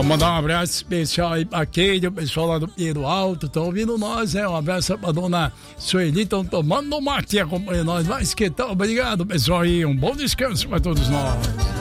Vou mandar um abraço especial aí pra Keide, o pessoal lá do Pinheiro Alto, estão ouvindo nós, Um abraço pra dona Sueli, estão tomando mate e acompanhando nós. Mas que tal? Obrigado, pessoal, e um bom descanso pra todos nós.